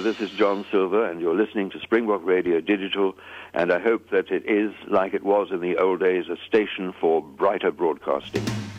This is John Silver, and you're listening to Springbok Radio Digital, and I hope that it is, like it was in the old days, a station for brighter broadcasting.